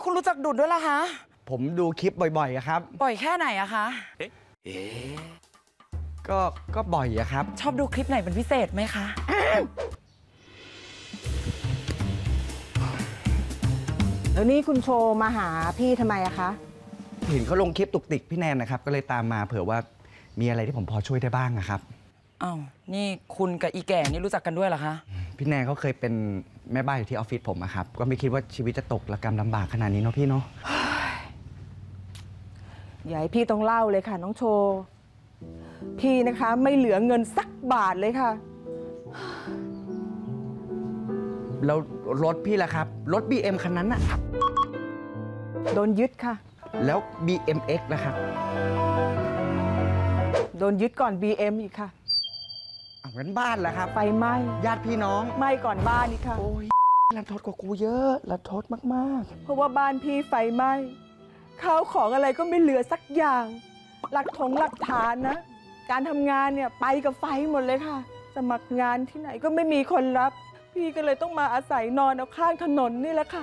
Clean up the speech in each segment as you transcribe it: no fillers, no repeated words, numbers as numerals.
คุณรู้จักดุดด้วยล่ะคะผมดูคลิปบ่อยๆครับบ่อยแค่ไหนอะคะก็บ่อยอะครับชอบดูคลิปไหนเป็นพิเศษไหมคะแล้วนี่คุณโชว์มาหาพี่ทำไมอะคะเห็นเขาลงคลิปตุกติกพี่แนนนะครับก็เลยตามมาเผื่อว่ามีอะไรที่ผมพอช่วยได้บ้างนะครับอ้าวนี่คุณกับอีแก่นี่รู้จักกันด้วยเหรอคะพี่แนนเขาเคยเป็นแม่บ้านอยู่ที่ออฟฟิศผมอะครับก็ไม่คิดว่าชีวิตจะตกระกำลำบากขนาดนี้เนาะพี่เนาะอย่าให้พี่ต้องเล่าเลยค่ะน้องโชว์พี่นะคะไม่เหลือเงินสักบาทเลยค่ะแล้วรถพี่ล่ะครับรถ BM คันนั้นอะโดนยึดค่ะแล้ว BMX นะครับโดนยึดก่อน BM อีกค่ะงั้นบ้านล่ะครับไฟไหม้ญาติพี่น้องไหม้ก่อนบ้านอีกค่ะโอ้ยรันทดกว่ากูเยอะรันทดมากๆเพราะว่าบ้านพี่ไฟไหม้ข้าวของอะไรก็ไม่เหลือสักอย่างหลักฐานนะการทำงานเนี่ยไปกับไฟหมดเลยค่ะสมัครงานที่ไหนก็ไม่มีคนรับพี่ก็เลยต้องมาอาศัยนอนเอาข้างถนนนี่แหละค่ะ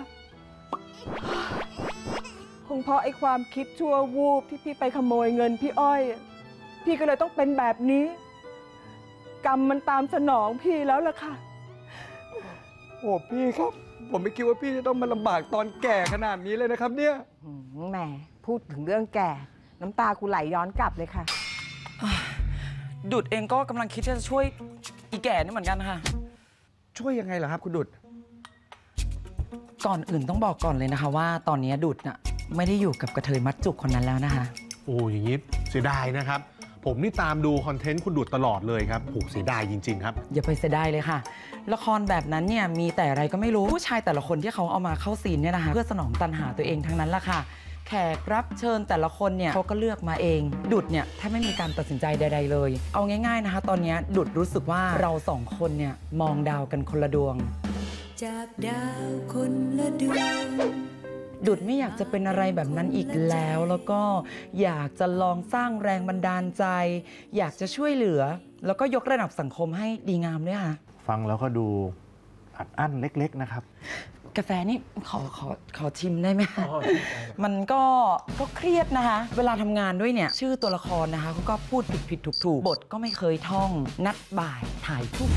คงเพราะไอ้ความคิดชั่ววูบที่พี่ไปขโมยเงินพี่อ้อยพี่ก็เลยต้องเป็นแบบนี้กรรมมันตามสนองพี่แล้วล่ะค่ะโอ้พี่ครับผมไม่คิดว่าพี่จะต้องมาลำบากตอนแก่ขนาดนี้เลยนะครับเนี่ยแหมพูดถึงเรื่องแก่น้ำตากูไหลย้อนกลับเลยค่ะดุดเองก็กำลังคิดจะช่วยอีแก่นี่เหมือนกันค่ะช่วยยังไงเหรอครับคุณดุดก่อนอื่นต้องบอกก่อนเลยนะคะว่าตอนนี้ดุดน่ะไม่ได้อยู่กับกระเทยมัดจุกคนนั้นแล้วนะคะโอ้อย่างนี้เสียดายนะครับผมนี่ตามดูคอนเทนต์คุณดุดตลอดเลยครับโอ้เสียดายจริงๆครับอย่าไปเสียดายเลยค่ะละครแบบนั้นเนี่ยมีแต่อะไรก็ไม่รู้ผู้ชายแต่ละคนที่เขาเอามาเข้าซีนเนี่ยนะคะเพื่อสนองตัณหาตัวเองทั้งนั้นละค่ะแขกรับเชิญแต่ละคนเนี่ยเขาก็เลือกมาเองดุดเนี่ยแทบไม่มีการตัดสินใจใดๆเลยเอาง่ายๆนะคะตอนนี้ดุดรู้สึกว่าเราสองคนเนี่ยมองดาวกันคนละดวงจากดาวคนละดวงดุดไม่อยากจะเป็นอะไรแบบนั้นอีกแล้วก็อยากจะลองสร้างแรงบันดาลใจอยากจะช่วยเหลือแล้วก็ยกระดับสังคมให้ดีงามด้วยค่ะฟังแล้วก็ดูอัดอั้นเล็กๆนะครับกาแฟนี่ขอชิมได้ไหมมันก็เครียดนะคะเวลาทำงานด้วยเนี่ยชื่อตัวละครนะคะเขาก็พูดผิดถูกบทก็ไม่เคยท่องนัดบ่ายถ่ายทุก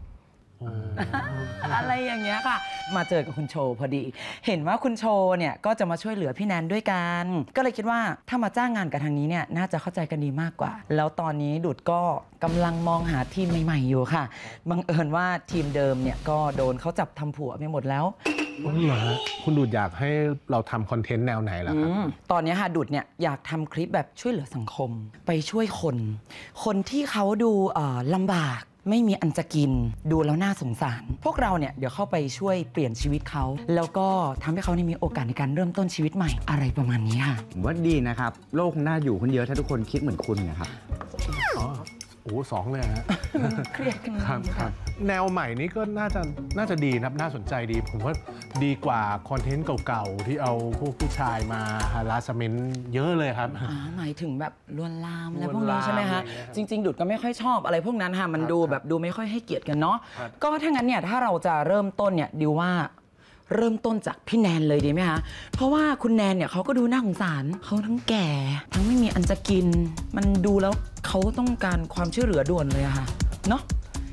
อะไรอย่างเงี้ยค่ะมาเจอกับคุณโชว์พอดีเห็นว่าคุณโชว์เนี่ยก็จะมาช่วยเหลือพี่แนนด้วยกันก็เลยคิดว่าถ้ามาจ้างงานกับทางนี้เนี่ยน่าจะเข้าใจกันดีมากกว่าแล้วตอนนี้ดุดก็กำลังมองหาทีมใหม่ๆอยู่ค่ะบังเอิญว่าทีมเดิมเนี่ยก็โดนเขาจับทำผัวไปหมดแล้วเหรอคุณดุดอยากให้เราทำคอนเทนต์แนวไหนล่ะครับตอนนี้ค่ะดุดเนี่ยอยากทำคลิปแบบช่วยเหลือสังคมไปช่วยคนที่เขาดูลำบากไม่มีอันจะกินดูแล้วน่าสงสารพวกเราเนี่ยเดี๋ยวเข้าไปช่วยเปลี่ยนชีวิตเขาแล้วก็ทำให้เขามีโอกาสในการเริ่มต้นชีวิตใหม่อะไรประมาณนี้ค่ะผมว่าดีนะครับโลกน่าอยู่คนเดียวถ้าทุกคนคิดเหมือนคุณนะครับโอ้สองเลยฮะเครียดกันครับแนวใหม่นี้ก็น่าจะดีนะน่าสนใจดีผมว่าดีกว่าคอนเทนต์เก่าๆที่เอาพวกผู้ชายมาฮาราสเมนต์เยอะเลยครับหมายถึงแบบลวนลามอะไรพวกนี้ใช่ไหมคะจริงๆดุดก็ไม่ค่อยชอบอะไรพวกนั้นค่ะมันดูไม่ค่อยให้เกียรติกันเนาะก็ถ้างั้นเนี่ยถ้าเราจะเริ่มต้นเนี่ยดิวว่าเริ่มต้นจากพี่แนนเลยดีไหมคะเพราะว่าคุณแนนเนี่ยเขาก็ดูน่าสงสารเขาทั้งแก่ทั้งไม่มีอันจะกินมันดูแล้วเขาต้องการความช่วยเหลือด่วนเลยอะค่ะเนาะ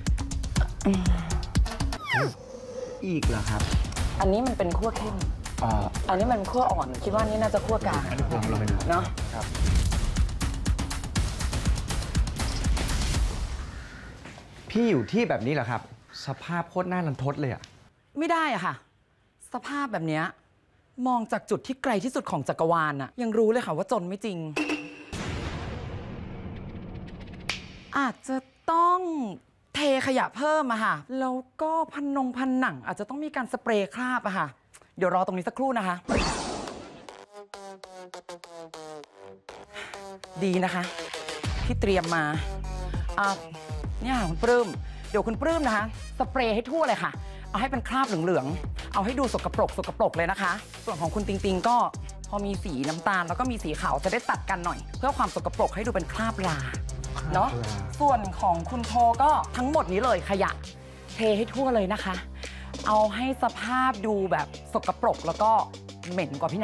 อีกเหรอครับอันนี้มันเป็นคั่วเข้มอันนี้มันคั่วอ่อนคิดว่านี่น่าจะคั่วกลางเนาะพี่อยู่ที่แบบนี้เหรอครับสภาพโคตรน่ารันทดเลยอะไม่ได้อะค่ะสภาพแบบนี้มองจากจุดที่ไกลที่สุดของจักรวาลน่ะยังรู้เลยค่ะว่าจนไม่จริงอาจจะต้องเทขยะเพิ่มอะค่ะแล้วก็ผนังอาจจะต้องมีการสเปรย์คราบอะค่ะเดี๋ยวรอตรงนี้สักครู่นะคะดีนะคะที่เตรียมมาเนี่ยคุณปลื้มเดี๋ยวคุณปลื้มนะคะสเปรย์ให้ทั่วเลยค่ะเอาให้เป็นคราบเหลืองๆเอาให้ดูสกปรกเลยนะคะส่วนของคุณติงก็พอมีสีน้ำตาลแล้วก็มีสีขาวจะได้ตัดกันหน่อยเพื่อความสกปรกให้ดูเป็นคราบลาเนาะส่วนของคุณโทก็ทั้งหมดนี้เลยขยะเทให้ทั่วเลยนะคะเอาให้สภาพดูแบบสกปรกแล้วก็เหม็นกว่าพี่